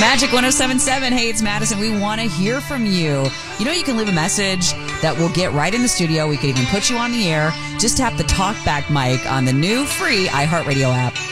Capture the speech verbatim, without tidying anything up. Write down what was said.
Magic one oh seven point seven. Hey, it's Madison. We want to hear from you. You know, you can leave a message that will get right in the studio. We could even put you on the air. Just tap the talkback mic on the new free iHeartRadio app.